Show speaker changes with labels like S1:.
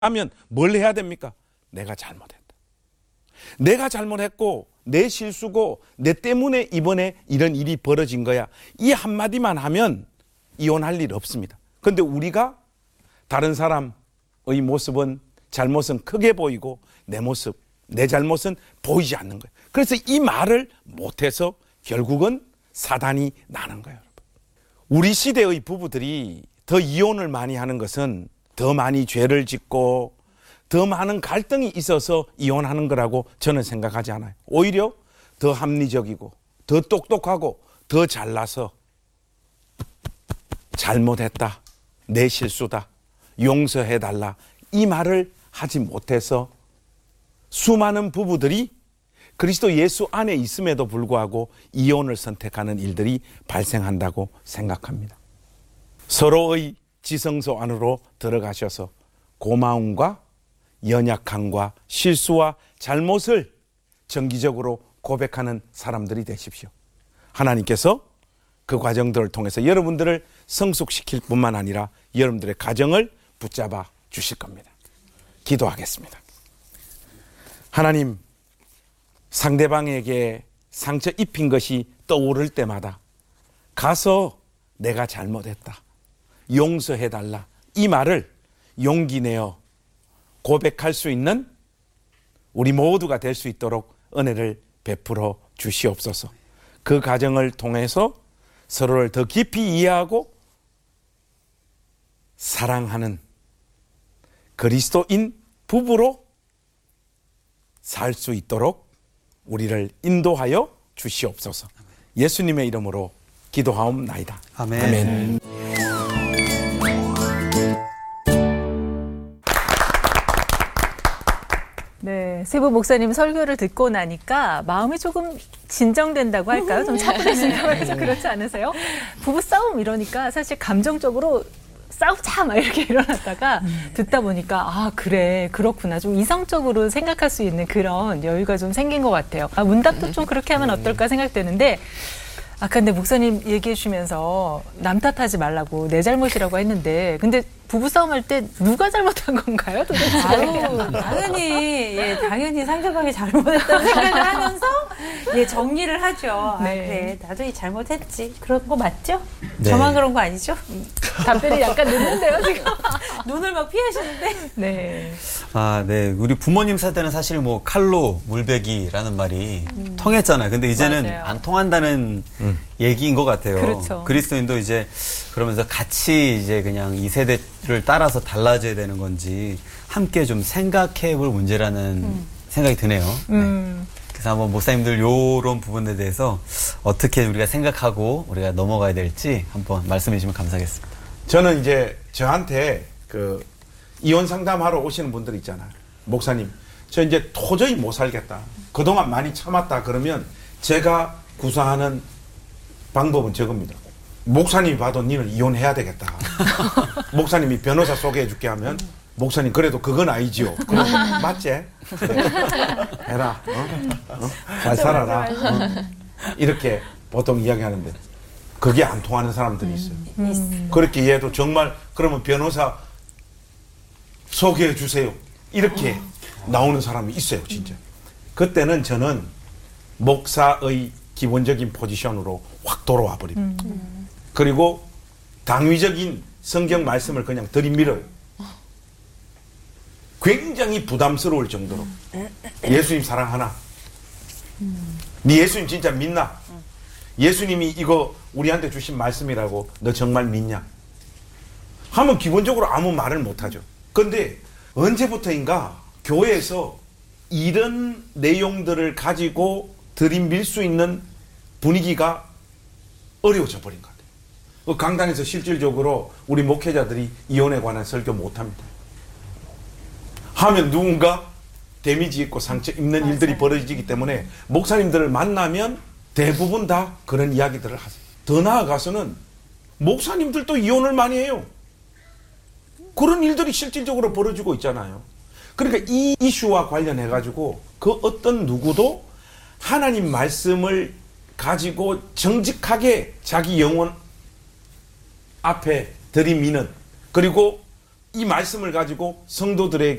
S1: 하면 뭘 해야 됩니까? 내가 잘못했다. 내가 잘못했고 내 실수고 내 때문에 이번에 이런 일이 벌어진 거야. 이 한마디만 하면 이혼할 일 없습니다. 그런데 우리가 다른 사람의 모습은 잘못은 크게 보이고 내 모습, 내 잘못은 보이지 않는 거예요. 그래서 이 말을 못해서 결국은 사단이 나는 거예요. 여러분. 우리 시대의 부부들이 더 이혼을 많이 하는 것은 더 많이 죄를 짓고 더 많은 갈등이 있어서 이혼하는 거라고 저는 생각하지 않아요. 오히려 더 합리적이고 더 똑똑하고 더 잘나서 잘못했다, 내 실수다, 용서해달라 이 말을 하지 못해서 수많은 부부들이 그리스도 예수 안에 있음에도 불구하고 이혼을 선택하는 일들이 발생한다고 생각합니다. 서로의 지성소 안으로 들어가셔서 고마움과 연약함과 실수와 잘못을 정기적으로 고백하는 사람들이 되십시오. 하나님께서 그 과정들을 통해서 여러분들을 성숙시킬 뿐만 아니라 여러분들의 가정을 붙잡아 주실 겁니다. 기도하겠습니다. 하나님, 상대방에게 상처 입힌 것이 떠오를 때마다 가서 내가 잘못했다, 용서해달라 이 말을 용기 내어 고백할 수 있는 우리 모두가 될 수 있도록 은혜를 베풀어 주시옵소서. 그 과정을 통해서 서로를 더 깊이 이해하고 사랑하는 그리스도인 부부로 살 수 있도록 우리를 인도하여 주시옵소서. 예수님의 이름으로 기도하옵나이다.
S2: 아멘.
S1: 아멘.
S3: 네, 세부 목사님 설교를 듣고 나니까 마음이 조금 진정된다고 할까요? 좀 차분해진다고 해서 그렇지 않으세요? 부부 싸움 이러니까 사실 감정적으로 싸우자 막 이렇게 일어났다가 듣다 보니까 아 그래 그렇구나 좀 이성적으로 생각할 수 있는 그런 여유가 좀 생긴 것 같아요. 아, 문답도 좀 그렇게 하면 어떨까 생각되는데 아까 근데 목사님 얘기해 주시면서 남 탓하지 말라고 내 잘못이라고 했는데 근데 부부싸움 할 때 누가 잘못한 건가요? 도대체?
S4: 아유, 당연히 상대방이 잘못했다는 생각을 하면서 정리를 하죠.
S3: 네.
S4: 아, 그래, 나도 잘못했지. 그런 거 맞죠?
S2: 네.
S4: 저만 그런 거 아니죠?
S3: 답변이 약간 늦는데요, 지금.
S4: 눈을 막 피하시는데.
S3: 네.
S2: 아, 네. 우리 부모님 세대는 사실 뭐 칼로 물베기라는 말이 통했잖아요. 근데 이제는
S3: 맞아요.
S2: 안 통한다는 얘기인 것 같아요.
S3: 그렇죠.
S2: 그리스도인도 이제 그러면서 같이 이제 그냥 이 세대를 따라서 달라져야 되는 건지 함께 좀 생각해 볼 문제라는 생각이 드네요. 네. 그래서 한번 목사님들 요런 부분에 대해서 어떻게 우리가 생각하고 우리가 넘어가야 될지 한번 말씀해 주시면 감사하겠습니다.
S1: 저는 이제 저한테 그 이혼 상담하러 오시는 분들 있잖아요. 목사님, 저 이제 도저히 못 살겠다. 그동안 많이 참았다. 그러면 제가 구사하는 방법은 저겁니다. 목사님이 봐도 니는 이혼해야 되겠다. 목사님이 변호사 소개해 줄게 하면 목사님 그래도 그건 아니지요. 그럼 맞지? 그래. 해라. 잘 살아라. 이렇게 보통 이야기하는데 그게 안 통하는 사람들이 있어요. 그렇게 얘도 정말 그러면 변호사 소개해 주세요. 이렇게 나오는 사람이 있어요. 진짜. 그때는 저는 목사의 기본적인 포지션으로 확 돌아와 버립니다. 그리고 당위적인 성경 말씀을 그냥 들이밀어요. 굉장히 부담스러울 정도로. 예수님 사랑하나? 네 예수님 진짜 믿나? 예수님이 이거 우리한테 주신 말씀이라고 너 정말 믿냐? 하면 기본적으로 아무 말을 못하죠. 그런데 언제부터인가 교회에서 이런 내용들을 가지고 들이밀 수 있는 분위기가 어려워져 버린 것 같아요. 그 강단에서 실질적으로 우리 목회자들이 이혼에 관한 설교 못합니다. 하면 누군가 데미지 있고 상처 입는 일들이 벌어지기 때문에 목사님들을 만나면 대부분 다 그런 이야기들을 하세요. 더 나아가서는 목사님들도 이혼을 많이 해요. 그런 일들이 실질적으로 벌어지고 있잖아요. 그러니까 이 이슈와 관련해 가지고 그 어떤 누구도 하나님 말씀을 가지고 정직하게 자기 영혼 앞에 들이미는, 그리고 이 말씀을 가지고 성도들에게